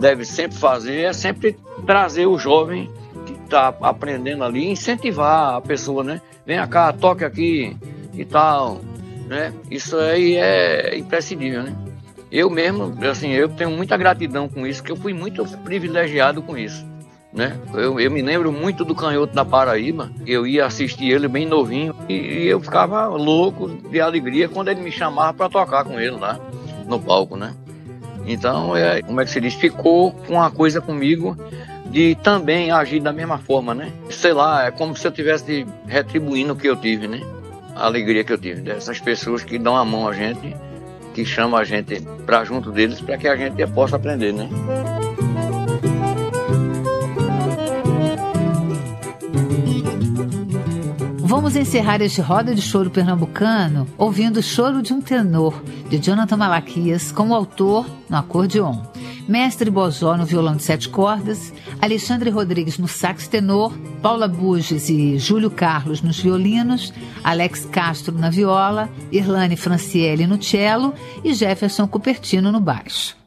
deve sempre fazer é sempre trazer o jovem que está aprendendo ali, incentivar a pessoa, né? Vem cá, toque aqui e tal, né? Isso aí é imprescindível, né? Eu mesmo, assim, eu tenho muita gratidão com isso, porque eu fui muito privilegiado com isso, né? Eu me lembro muito do Canhoto da Paraíba, eu ia assistir ele bem novinho e eu ficava louco de alegria quando ele me chamava para tocar com ele lá no palco, né? Então, como é que se diz? Ficou uma coisa comigo de também agir da mesma forma, né? Sei lá, é como se eu estivesse retribuindo o que eu tive, né? A alegria que eu tive dessas pessoas que dão a mão a gente, que chamam a gente para junto deles para que a gente possa aprender, né? Vamos encerrar este Roda de Choro pernambucano ouvindo o Choro de um Tenor, de Jonathan Malaquias, com o autor no acordeon. Mestre Bozó no violão de 7 cordas, Alexandre Rodrigues no sax tenor, Paula Buges e Júlio Carlos nos violinos, Alex Castro na viola, Irlane Franciele no cello e Jefferson Cupertino no baixo.